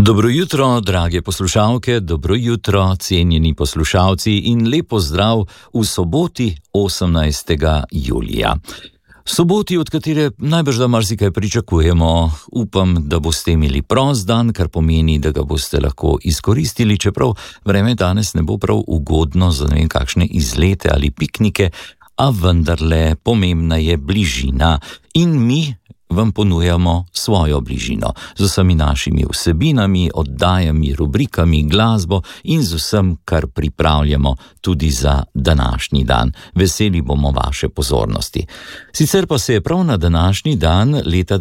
Dobro jutro, drage poslušalke, dobro jutro, cenjeni poslušalci in lepo zdrav v soboti 18. julija. Soboti, od katere najbrž da marsikaj pričakujemo. Upam, da boste imeli prost dan, kar pomeni, da ga boste lahko izkoristili, čeprav vreme danes ne bo prav ugodno za ne vem kakšne izlete ali piknike, a vendarle pomembna je bližina in mi vam ponujamo svojo bližino z vsemi našimi vsebinami, oddajami, rubrikami, glasbo in z vsem, kar pripravljamo tudi za današnji dan. Veseli bomo vaše pozornosti. Sicer pa se je prav na današnji dan leta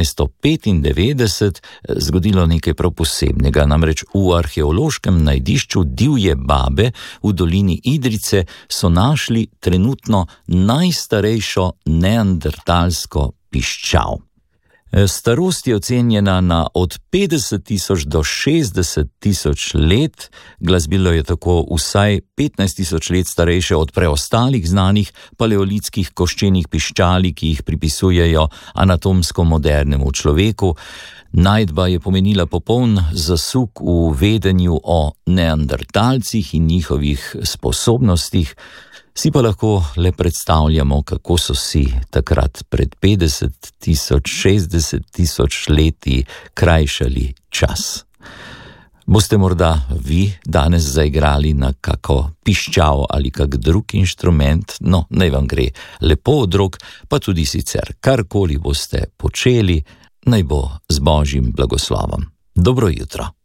1995 zgodilo nekaj prav posebnega, namreč v arheološkem najdišču Divje Babe v dolini Idrijce so našli trenutno najstarejšo neandertalsko piščal. Starost je ocenjena na od 50.000 do 60.000 let, glasbilo je tako vsaj 15.000 let starejše od preostalih znanih paleolitskih koščenih piščali, ki jih pripisujejo anatomsko modernemu človeku. Najdba je pomenila popoln zasuk v vedenju o neandertalcih in njihovih sposobnostih. Si pa lahko le predstavljamo, kako so si takrat pred 50.000, 60.000 leti krajšali čas. Boste morda vi danes zaigrali na kako piščal ali kak drug inštrument? No, naj vam gre lepo od rok, pa tudi sicer karkoli boste počeli, naj bo z Božjim blagoslovom. Dobro jutro.